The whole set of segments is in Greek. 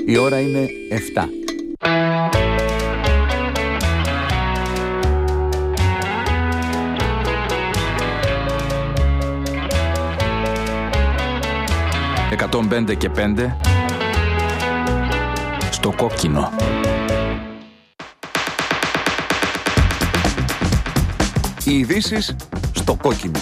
Η ώρα είναι 7. «105 και 5» στο κόκκινο. Οι ειδήσεις στο κόκκινο.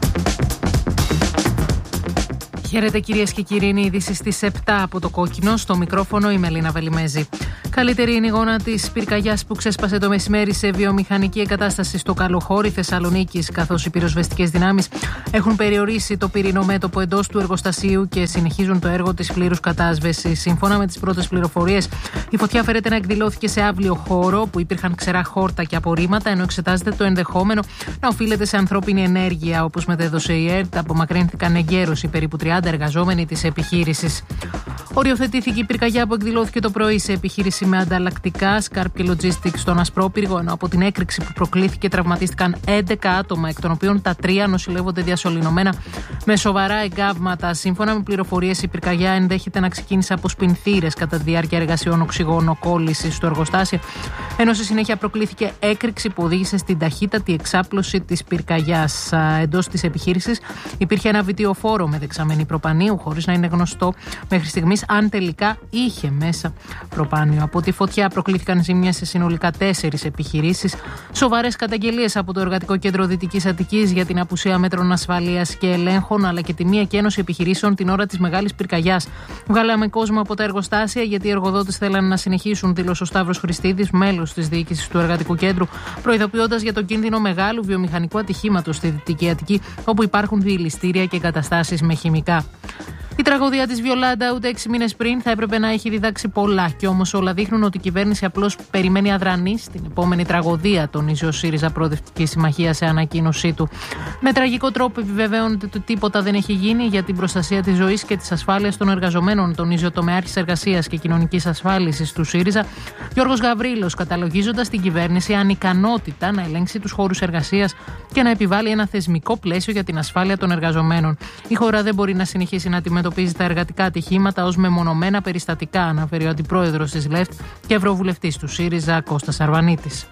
Χαίρετε κυρίες και κύριοι, είναι οι ειδήσεις στις 7 από το κόκκινο. Στο μικρόφωνο η Μελίνα Βελιμέζη. Καλύτερη είναι η εικόνα της πυρκαγιάς που ξέσπασε το μεσημέρι σε βιομηχανική εγκατάσταση στο Καλοχώρι Θεσσαλονίκης, καθώς οι πυροσβεστικές δυνάμεις έχουν περιορίσει το πυρηνό μέτωπο εντός του εργοστασίου και συνεχίζουν το έργο της πλήρους κατάσβεσης. Σύμφωνα με τις πρώτες πληροφορίες, η φωτιά φέρεται να εκδηλώθηκε σε αύλιο χώρο που υπήρχαν ξερά χόρτα και απορρίμματα, ενώ εξετάζεται το ενδεχόμενο να οφείλεται σε ανθρώπινη ενέργεια. Όπως μετέδωσε η ΕΡΤ, απομακρύνθηκαν εγκαίρως οι περίπου 30 εργαζόμενοι της επιχείρησης. Οριοθετήθηκε η πυρκαγιά που εκδηλώθηκε το πρωί σε επιχείρηση με ανταλλακτικά, Scarp και Logistics στον Ασπρόπυργο, ενώ από την έκρηξη που προκλήθηκε τραυματίστηκαν 11 άτομα, εκ των οποίων τα 3 νοσηλεύονται διασωληνωμένα με σοβαρά εγκάβματα. Σύμφωνα με πληροφορίες, η πυρκαγιά ενδέχεται να ξεκίνησε από σπινθήρες κατά τη διάρκεια εργασιών οξυγονοκόλλησης στο εργοστάσιο, ενώ στη συνέχεια προκλήθηκε έκρηξη που οδήγησε στην ταχύτατη εξάπλωση της πυρκαγιάς. Εντός της επιχείρησης υπήρχε ένα βιτιοφόρο με δεξαμενή προπανίου, χωρίς να είναι γνωστό μέχρι στιγμής αν τελικά είχε μέσα προπάνιο. Από τη φωτιά προκλήθηκαν ζημιές σε συνολικά 4 επιχειρήσεις. Σοβαρές καταγγελίες από το Εργατικό Κέντρο Δυτικής Αττικής για την απουσία μέτρων ασφαλείας και ελέγχων, αλλά και τη μία και ένωση επιχειρήσεων την ώρα της μεγάλης πυρκαγιάς. Βγάλαμε κόσμο από τα εργοστάσια γιατί οι εργοδότες θέλαν να συνεχίσουν, δήλωσε ο Σταύρος Χριστίδης, μέλος της διοίκησης του Εργατικού Κέντρου, προειδοποιώντας για τον κίνδυνο μεγάλου βιομηχανικού ατυχήματος στη Δυτική Αττική, όπου υπάρχουν διελιστήρια και εγκαταστάσεις με χημικά. Η τραγωδία της Βιολάντα ούτε 6 μήνες πριν θα έπρεπε να έχει διδάξει πολλά, και όμως όλα δείχνουν ότι η κυβέρνηση απλώς περιμένει αδρανή στην επόμενη τραγωδία, τονίζει ο ΣΥΡΙΖΑ Προοδευτική Συμμαχία σε ανακοίνωσή του. Με τραγικό τρόπο επιβεβαίωνεται ότι τίποτα δεν έχει γίνει για την προστασία της ζωής και της ασφάλειας των εργαζομένων, τονίζει ο τομεάρχης εργασίας και κοινωνικής ασφάλισης του ΣΥΡΙΖΑ, Γιώργος Γαβρίλος, καταλογίζοντας την κυβέρνηση ανικανότητα να ελέγξει τους χώρους εργασίας και να επιβάλλει ένα θεσμικό πλαίσιο για την ασφάλεια των εργαζομένων. Η χώρα δεν μπορεί να συνεχίσει να αντιμετωπίζει τα εργατικά ατυχήματα ως μεμονωμένα περιστατικά, αναφέρει ο αντιπρόεδρος της ΛΕΦΤ και ευρωβουλευτής του ΣΥΡΙΖΑ Κώστας Αρβανίτης.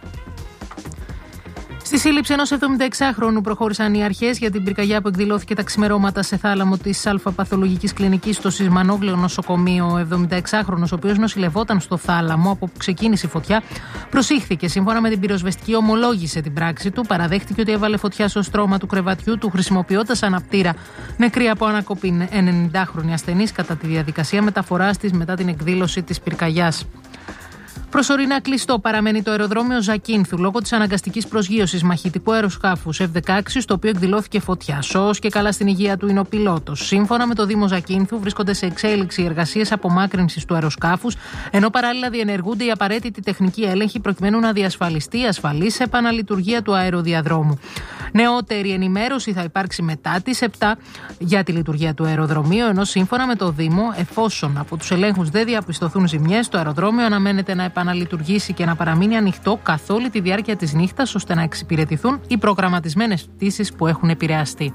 Στη σύλληψη ενός 76χρονου προχώρησαν οι αρχές για την πυρκαγιά που εκδηλώθηκε τα ξημερώματα σε θάλαμο της αλφαπαθολογικής κλινικής στο Σισμανόγλιο νοσοκομείο. Ο 76χρονος, ο οποίος νοσηλευόταν στο θάλαμο από που ξεκίνησε η φωτιά, προσήχθηκε. Σύμφωνα με την πυροσβεστική, ομολόγησε την πράξη του, παραδέχτηκε ότι έβαλε φωτιά στο στρώμα του κρεβατιού του χρησιμοποιώντας αναπτήρα. Νεκρή από ανακοπή 90χρονη ασθενής κατά τη διαδικασία μεταφοράς της μετά την εκδήλωση της πυρκαγιάς. Προσωρινά κλειστό παραμένει το αεροδρόμιο Ζακίνθου λόγω της αναγκαστικής προσγείωσης μαχητικού αεροσκάφους F-16, στο οποίο εκδηλώθηκε φωτιά. Σώος και καλά στην υγεία του είναι ο πιλότος. Σύμφωνα με το Δήμο Ζακίνθου, βρίσκονται σε εξέλιξη οι εργασίες απομάκρυνσης του αεροσκάφους, ενώ παράλληλα διενεργούνται οι απαραίτητοι τεχνικοί έλεγχοι προκειμένου να διασφαλιστεί η ασφαλής επαναλειτουργία του αεροδιαδρόμου. Νεότερη ενημέρωση θα υπάρξει μετά τις 7 για τη λειτουργία του αεροδρομίου, ενώ σύμφωνα με το Δήμο, εφόσον από τους ελέγχους δεν διαπιστωθούν ζημιές, το αεροδρόμιο αναμένεται να επαναλειτουργήσει και να παραμείνει ανοιχτό καθ' όλη τη διάρκεια της νύχτας, ώστε να εξυπηρετηθούν οι προγραμματισμένες πτήσεις που έχουν επηρεαστεί.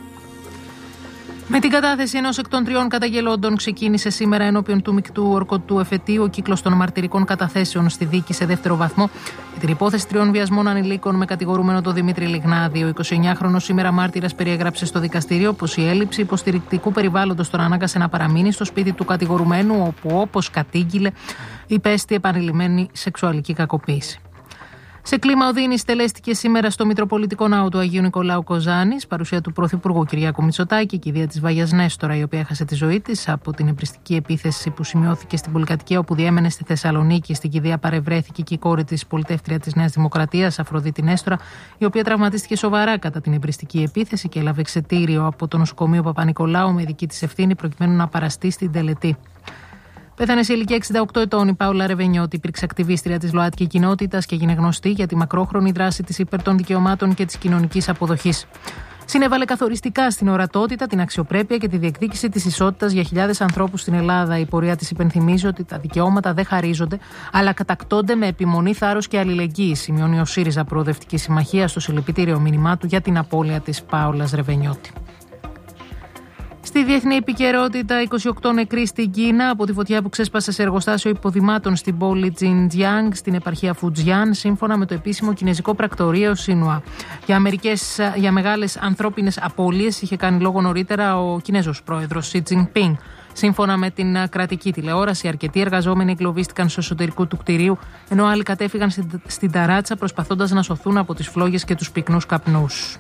Με την κατάθεση ενός εκ των 3 καταγγελόντων, ξεκίνησε σήμερα ενώπιον του μεικτού ορκωτού εφετείου ο κύκλος των μαρτυρικών καταθέσεων στη δίκη σε δεύτερο βαθμό για την υπόθεση 3 βιασμών ανηλίκων με κατηγορούμενο τον Δημήτρη Λιγνάδη. Ο 29χρονος σήμερα μάρτυρας περιέγραψε στο δικαστήριο πως η έλλειψη υποστηρικτικού περιβάλλοντος τον ανάγκασε να παραμείνει στο σπίτι του κατηγορουμένου, όπου, όπως κατήγγειλε, υπέστη επανειλημμένη σεξουαλική κακοποίηση. Σε κλίμα οδύνης στελέστηκε σήμερα στο Μητροπολιτικό Ναό του Αγίου Νικολάου Κοζάνης, παρουσία του Πρωθυπουργού Κυριάκου Μητσοτάκη, κηδεία της Βάγιας Νέστορα, η οποία έχασε τη ζωή της από την εμπριστική επίθεση που σημειώθηκε στην πολυκατοικία όπου διέμενε στη Θεσσαλονίκη. Στην κηδεία παρευρέθηκε και η κόρη της, πολιτεύτρια της Νέας Δημοκρατίας, Αφροδίτη Νέστορα, η οποία τραυματίστηκε σοβαρά κατά την εμπριστική επίθεση και έλαβε εξετήριο από το νοσοκομείο Παπα-Νικολάου με δική της ευθύνη προκειμένου να παραστεί στην τελετή. Πέθανε σε ηλικία 68 ετών η Πάολα Ρεβενιώτη, υπήρξε ακτιβίστρια της ΛΟΑΤΚΙ κοινότητας και έγινε γνωστή για τη μακρόχρονη δράση της υπέρ των δικαιωμάτων και της κοινωνικής αποδοχής. Συνέβαλε καθοριστικά στην ορατότητα, την αξιοπρέπεια και τη διεκδίκηση της ισότητας για χιλιάδες ανθρώπους στην Ελλάδα. Η πορεία της υπενθυμίζει ότι τα δικαιώματα δεν χαρίζονται, αλλά κατακτώνται με επιμονή, θάρρος και αλληλεγγύη, σημειώνει ο ΣΥΡΙΖΑ Προοδευτική Συμμαχία στο συλληπιτήριο μήνυμά του για την απώλεια της Πάολας Ρεβενιώτη. Στη διεθνή επικαιρότητα, 28 νεκροί στην Κίνα από τη φωτιά που ξέσπασε σε εργοστάσιο υποδημάτων στην πόλη Τζιντζιάνγκ, στην επαρχία Φουτζιάν, σύμφωνα με το επίσημο κινέζικο πρακτορείο Σινουά. Για μεγάλες ανθρώπινες απώλειες είχε κάνει λόγο νωρίτερα ο Κινέζος πρόεδρος Σι Τζινπίνγκ. Σύμφωνα με την κρατική τηλεόραση, αρκετοί εργαζόμενοι εγκλωβίστηκαν στο εσωτερικό του κτηρίου, ενώ άλλοι κατέφυγαν στην ταράτσα προσπαθώντας να σωθούν από τις φλόγες και τους πυκνούς καπνούς.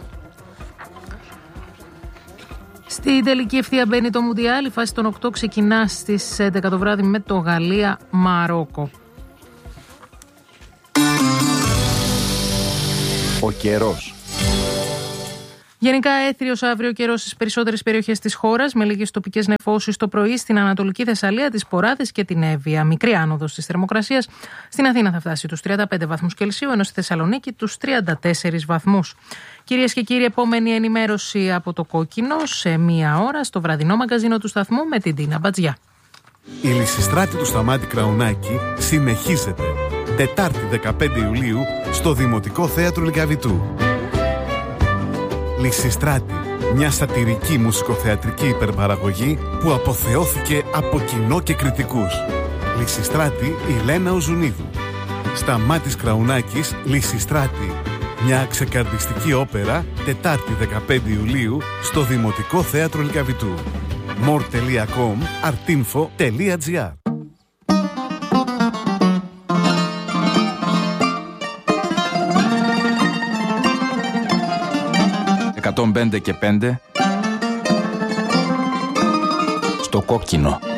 Στην τελική ευθεία μπαίνει το Μουντιάλ. Η φάση των 8 ξεκινά στις 11 το βράδυ με το Γαλλία-Μαρόκο. Ο καιρός. Γενικά έθριος αύριο καιρός στις περισσότερες περιοχές της χώρας, με λίγες τοπικές νεφώσεις το πρωί στην Ανατολική Θεσσαλία, τις Ποράδες και την Εύβοια. Μικρή άνοδος της θερμοκρασίας. Στην Αθήνα θα φτάσει τους 35 βαθμούς Κελσίου, ενώ στη Θεσσαλονίκη τους 34 βαθμούς. Κυρίες και κύριοι, επόμενη ενημέρωση από το Κόκκινο σε 1 ώρα στο βραδινό μαγκαζίνο του σταθμού με την Τίνα Μπατζιά. Η Λυσιστράτη του Σταμάτη Κραουνάκη συνεχίζεται. Τετάρτη 15 Ιουλίου στο Δημοτικό Θέατρο Λυκαβητού. Λυσιστράτη, μια σατιρική μουσικοθεατρική υπερπαραγωγή που αποθεώθηκε από κοινό και κριτικούς. Λυσιστράτη Ηλένα Οζουνίδου. Σταμάτης Κραουνάκης, Λυσιστράτη. Μια ξεκαρδιστική όπερα, Τετάρτη 15 Ιουλίου στο Δημοτικό Θέατρο Λυκαβητού. more.com, artinfo.gr. 105 και 5 στο Κόκκινο.